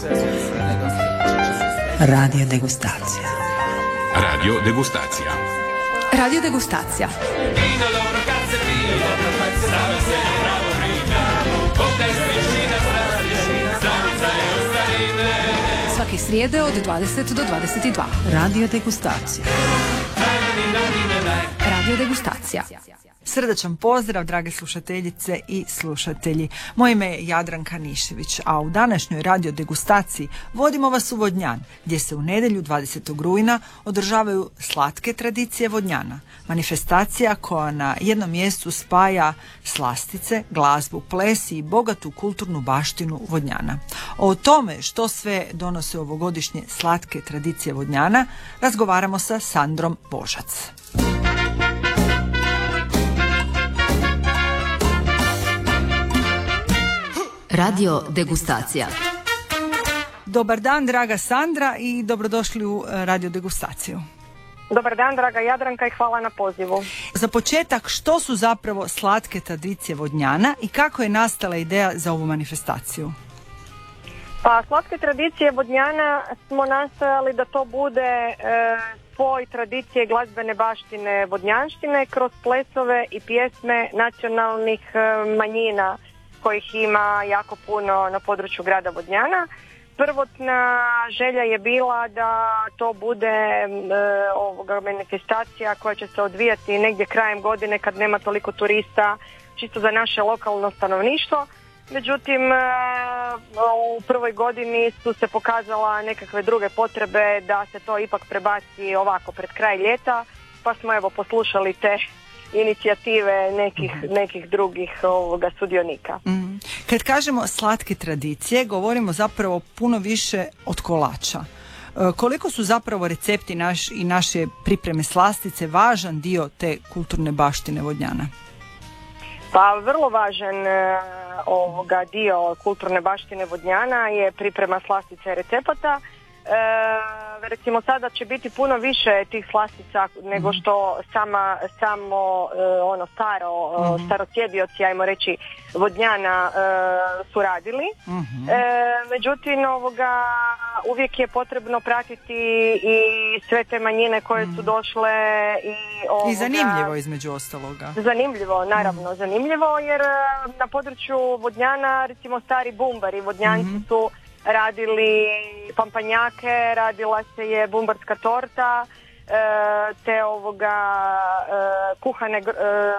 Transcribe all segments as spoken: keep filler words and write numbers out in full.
Radio degustacija. Radio degustacija. Radio degustacija. Svake srijede od dvadeset do dvadeset dva. Radio degustacija. Radio degustacija. Srdačan pozdrav, drage slušateljice i slušatelji. Moje ime je Jadranka Nišević, a u današnjoj radio degustaciji vodimo vas u Vodnjan, gdje se u nedjelju dvadesetog rujna održavaju slatke tradicije Vodnjana. Manifestacija koja na jednom mjestu spaja slastice, glazbu, ples i bogatu kulturnu baštinu Vodnjana. O tome što sve donose ovogodišnje slatke tradicije Vodnjana razgovaramo sa Sandrom Božac. Radio degustacija. Dobar dan, draga Sandra, i dobrodošli u radio degustaciju. Dobar dan, draga Jadranka, i hvala na pozivu. Za početak, što su zapravo slatke tradicije Vodnjana i kako je nastala ideja za ovu manifestaciju? Pa, slatke tradicije Vodnjana smo nastojali da to bude e, spoj tradicije glazbene baštine vodnjanštine kroz plesove i pjesme nacionalnih e, manjina, kojih ima jako puno na području grada Vodnjana. Prvotna želja je bila da to bude e, ovoga manifestacija koja će se odvijati negdje krajem godine kad nema toliko turista, čisto za naše lokalno stanovništvo. Međutim, e, u prvoj godini su se pokazala nekakve druge potrebe da se to ipak prebaci ovako pred kraj ljeta, pa smo evo poslušali te inicijative nekih, nekih drugih ovoga sudionika. Mm. Kad kažemo slatke tradicije, govorimo zapravo puno više od kolača. E, koliko su zapravo recepti naš i naše pripreme slastice važan dio te kulturne baštine Vodnjana? Pa vrlo važan e, ovoga dio kulturne baštine Vodnjana je priprema slastice recepata. E, recimo sada će biti puno više tih slastica nego što sama, samo e, ono staro, mm-hmm. starosjedioci, ajmo reći, Vodnjana e, su radili. Mm-hmm. E, međutim, ovoga, uvijek je potrebno pratiti i sve te manjine koje mm-hmm. su došle i, ovoga, i zanimljivo između ostaloga. Zanimljivo, naravno, mm-hmm. zanimljivo, jer na području Vodnjana, recimo stari bumbari Vodnjanci mm-hmm. su radili pampanjake, radila se je bumbarska torta, e, te ovoga e, kuhane, e,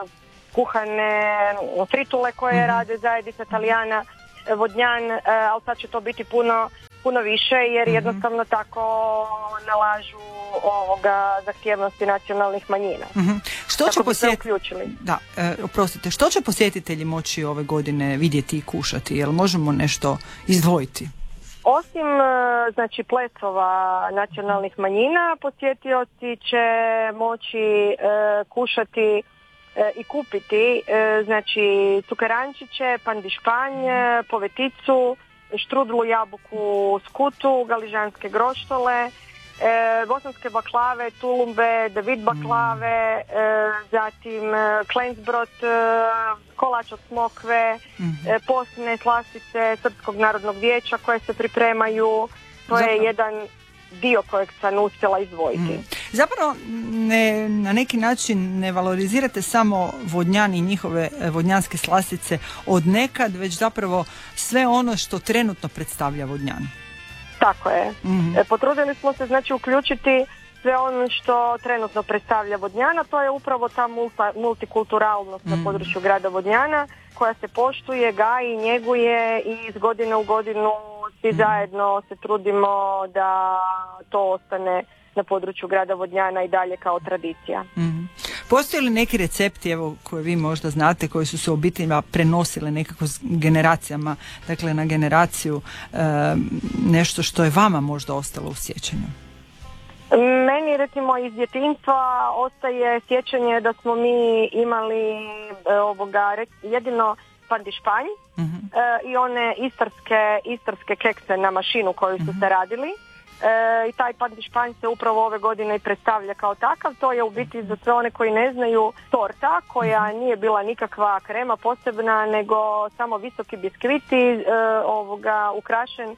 kuhane fritule koje mm-hmm. rade zajednica Talijana Vodnjan, e, ali sad će to biti puno, puno više jer mm-hmm. jednostavno tako nalažu ovoga zahtjevnosti nacionalnih manjina. Mm-hmm. Što će posjetitelji? Da, e, oprostite, što će posjetitelji moći ove godine vidjeti i kušati? Jel možemo nešto izdvojiti? Osim znači plesova nacionalnih manjina, posjetioci će moći e, kušati e, i kupiti e, znači cukerančiće, pandišpanj, poveticu, štrudlu jabuku skutu, galižanske groštole, E, bosanske baklave, tulumbe, David baklave, e, zatim e, klensbrot, e, kolač od smokve, mm-hmm. e, posne slastice Srpskog narodnog vijeća koje se pripremaju. To Zapravo. je jedan dio kojeg sam uspjela izdvojiti. Mm. Zapravo ne, na neki način ne valorizirate samo Vodnjan i njihove vodnjanske slastice od nekad, već zapravo sve ono što trenutno predstavlja Vodnjan. Tako je. Mm-hmm. E, potrudili smo se znači uključiti sve ono što trenutno predstavlja Vodnjana, to je upravo ta multa, multikulturalnost mm-hmm. na području grada Vodnjana koja se poštuje, gaji, njeguje i iz godine u godinu svi mm-hmm. zajedno se trudimo da to ostane na području grada Vodnjana i dalje kao tradicija. Mm-hmm. Postoje li neki recepti, evo, koje vi možda znate, koji su se u obiteljima prenosile nekako s generacijama, dakle na generaciju, e, nešto što je vama možda ostalo u sjećanju? Meni recimo iz djetinjstva ostaje sjećanje da smo mi imali e, ovoga jedino pandišpanj mm-hmm. e, i one istarske, istarske kekse na mašinu koju su mm-hmm. se radili. E, i taj pandišpanj se upravo ove godine i predstavlja kao takav. To je u biti za sve one koji ne znaju torta koja nije bila nikakva krema posebna nego samo visoki biskviti e, ovoga ukrašen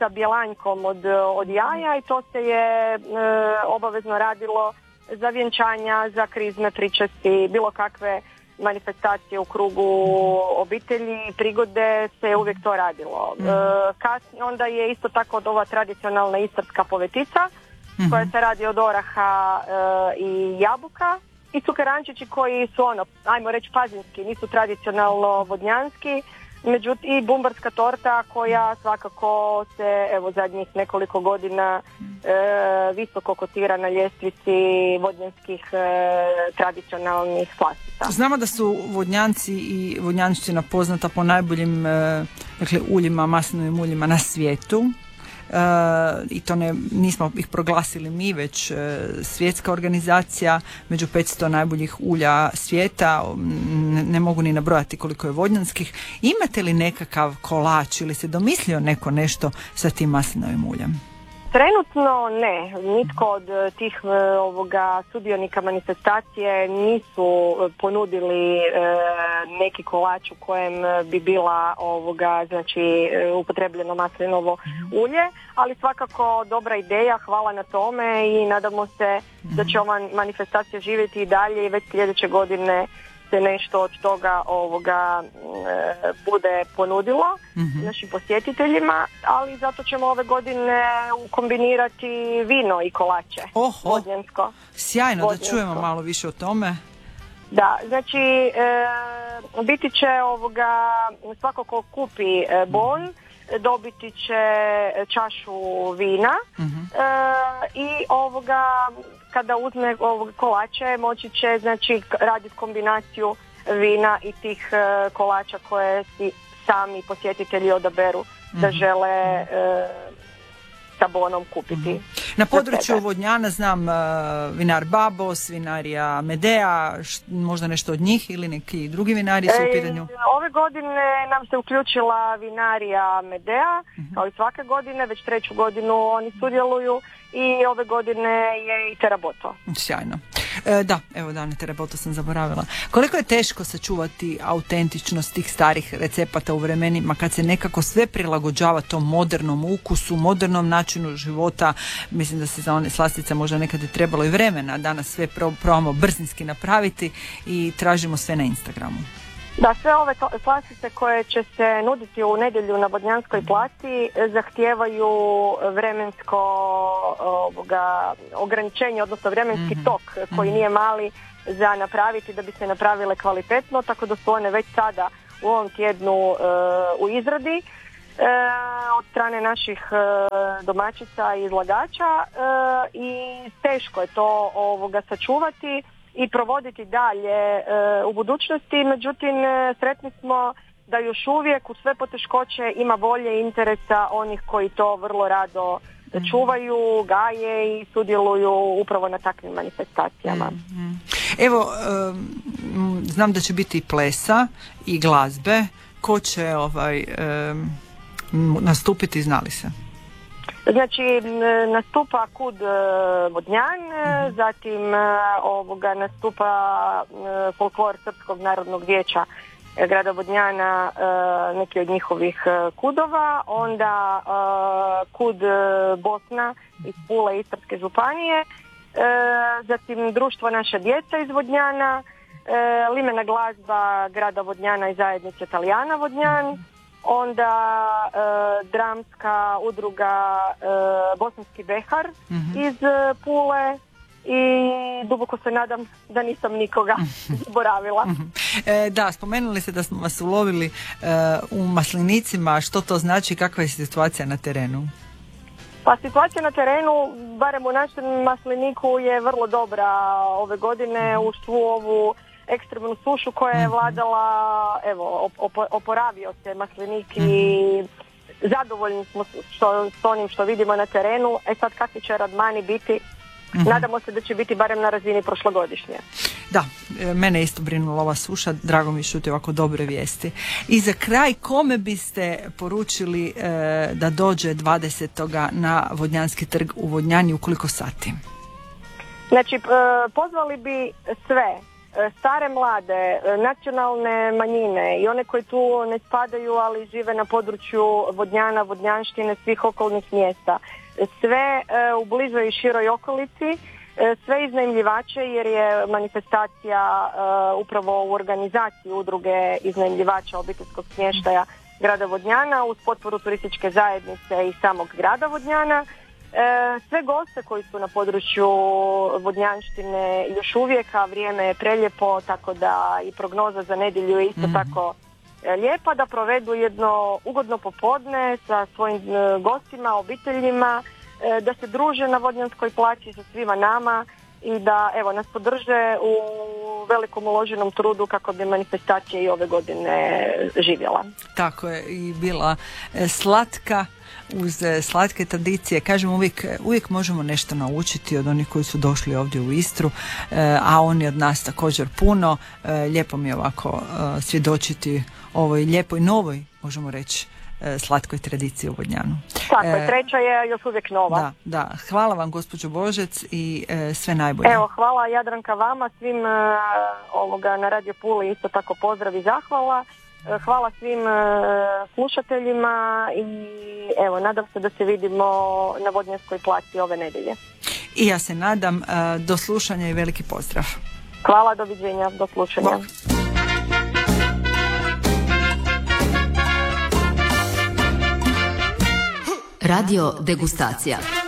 sa bjelanjkom od, od jaja i to se je e, obavezno radilo za vjenčanja, za krizne pričesti, bilo kakve manifestacije u krugu obitelji, prigode se uvijek to radilo. E, kasnije onda je isto tako od ova tradicionalna istarska povetica, mm-hmm. koja se radi od oraha e, i jabuka, i cukerančići koji su ono, ajmo reći pazinski, nisu tradicionalno vodnjanski, međutim i bumbarska torta koja svakako se evo zadnjih nekoliko godina e, visoko kotira na ljestvici vodnjanskih e, tradicionalnih slastica. Znamo da su vodnjanci i vodnjanština poznata po najboljim e, dakle, uljima, maslinovim uljima na svijetu. Uh, i to ne, nismo ih proglasili mi, već uh, svjetska organizacija, među petsto najboljih ulja svijeta, ne, ne mogu ni nabrojati koliko je vodnjanskih. Imate li nekakav kolač ili se domislio neko nešto sa tim maslinovim uljem? Trenutno ne, nitko od tih ovoga sudionika manifestacije nisu ponudili e, neki kolač u kojem bi bila ovoga, znači upotrebljeno maslinovo ulje, ali svakako dobra ideja, hvala na tome i nadamo se da će ova manifestacija živjeti i dalje i već sljedeće godine se nešto od toga ovoga e, bude ponudilo mm-hmm. našim posjetiteljima, ali zato ćemo ove godine kombinirati vino i kolače. Oho, vodnjansko. Sjajno, vodnjansko. Da čujemo malo više o tome. Da, znači e, biti će ovoga, svako ko kupi e, bon, dobiti će čašu vina mm-hmm. e, i ovoga kada uzme ovog kolače moći će znači raditi kombinaciju vina i tih e, kolača koje si sami posjetitelji odaberu mm-hmm. da žele e, sa bonom kupiti. Mm-hmm. Na području Vodnjana znam uh, vinar Babos, vinarija Medea, š, možda nešto od njih ili neki drugi vinari su u pitanju? E, ove godine nam se uključila vinarija Medea, mm-hmm. kao i svake godine, već treću godinu oni sudjeluju i ove godine je i Teraboto. Sjajno. E, da, evo da, ne Teraboto sam zaboravila. Koliko je teško sačuvati autentičnost tih starih recepata u vremenima kad se nekako sve prilagođava tom modernom ukusu, modernom načinu života. Mislim da se za one slastice možda nekad je trebalo i vremena, danas sve probamo brzinski napraviti i tražimo sve na Instagramu. Da, sve ove slastice koje će se nuditi u nedjelju na Vodnjanskoj placi zahtijevaju vremensko ovoga, ograničenje, odnosno vremenski mm-hmm. tok koji nije mali za napraviti da bi se napravile kvalitetno, tako da su one već sada u ovom tjednu uh, u izradi uh, od strane naših uh, domaćica i izlagača uh, i teško je to ovoga sačuvati i provoditi dalje e, u budućnosti, međutim e, sretni smo da još uvijek uz sve poteškoće ima volje i interesa onih koji to vrlo rado mm. čuvaju, gaje i sudjeluju upravo na takvim manifestacijama. Mm. Evo, e, znam da će biti i plesa i glazbe. Ko će ovaj, e, nastupiti, znali se? Znači nastupa Kud Vodnjan, mm-hmm. zatim ovoga nastupa folklor Srpskog narodnog vijeća grada Vodnjana, neki od njihovih kudova, onda Kud Bosna iz Pule Istarske županije, zatim društvo Naša djeca iz Vodnjana, limena glazba grada Vodnjana i zajednice Talijana Vodnjan, onda e, dramska udruga e, Bosanski Behar mm-hmm. iz e, Pule i duboko se nadam da nisam nikoga zaboravila. E, da, spomenuli ste da smo vas ulovili e, u maslinicima. Što to znači? Kakva je situacija na terenu? Pa situacija na terenu, barem u našem masliniku, je vrlo dobra ove godine uz svu ovu ekstremnu sušu koja je vladala, evo, op- oporavio se maslinik i zadovoljni smo što, s onim što vidimo na terenu. E sad kakvi će radmani biti, mm-hmm. nadamo se da će biti barem na razini prošlogodišnje. Da, mene isto brinula ova suša, drago mi je čuti ovako dobre vijesti. I za kraj, kome biste poručili e, da dođe dvadesetoga na Vodnjanski trg u Vodnjani u koliko sati? Znači, pozvali bi sve stare, mlade, nacionalne manjine i one koji tu ne spadaju, ali žive na području Vodnjana, Vodnjanštine, svih okolnih mjesta. Sve u bližoj i široj okolici, sve iznajmljivače, jer je manifestacija upravo u organizaciji udruge iznajmljivača obiteljskog smještaja grada Vodnjana uz potporu turističke zajednice i samog grada Vodnjana. Sve goste koji su na području Vodnjanštine još uvijek, a vrijeme je prelijepo, tako da i prognoza za nedjelju je isto mm-hmm. tako lijepa, da provedu jedno ugodno popodne sa svojim gostima, obiteljima, da se druže na Vodnjanskoj plaći sa svima nama i da evo nas podrže u velikom uloženom trudu kako bi manifestacija i ove godine živjela. Tako je i bila slatka, uz slatke tradicije. Kažem, uvijek, uvijek možemo nešto naučiti od onih koji su došli ovdje u Istru, a oni od nas također puno. Lijepo mi je ovako svjedočiti ovoj lijepoj novoj, možemo reći, slatkoj tradiciji u Vodnjanu. Tako je, treća je još uvijek nova. Da, da. Hvala vam, gospođo Božec, i e, sve najbolje. Evo, hvala Jadranka vama, svim e, ovoga na Radio Puli isto tako pozdrav i zahvala. E, hvala svim e, slušateljima i evo, nadam se da se vidimo na Vodnjanskoj plaći ove nedjelje. I ja se nadam, e, do slušanja i veliki pozdrav. Hvala, doviđenja, do slušanja. Bok. Radio Degustacija.